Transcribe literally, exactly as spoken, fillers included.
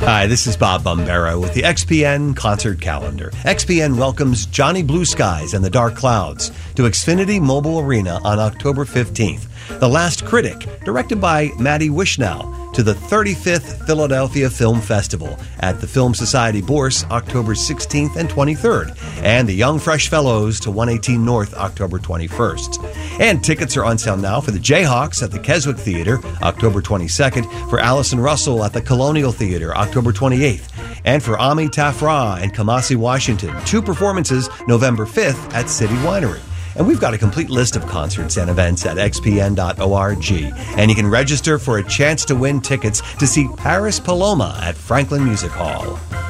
Hi, this is Bob Bombera with the X P N concert calendar. X P N welcomes Johnny Blue Skies and the Dark Clouds to Xfinity Mobile Arena on October fifteenth. The Last Critic, directed by Matty Wishnow, to the thirty-fifth Philadelphia Film Festival at the Film Society Bourse October sixteenth and twenty-third, and the Young Fresh Fellows to one eighteen North October twenty-first. And tickets are on sale now for the Jayhawks at the Keswick Theater October twenty-second, for Allison Russell at the Colonial Theater October twenty-eighth, and for Ami Tafra and Kamasi Washington, two performances November fifth at City Winery. And we've got a complete list of concerts and events at x p n dot org. And you can register for a chance to win tickets to see Paris Paloma at Franklin Music Hall.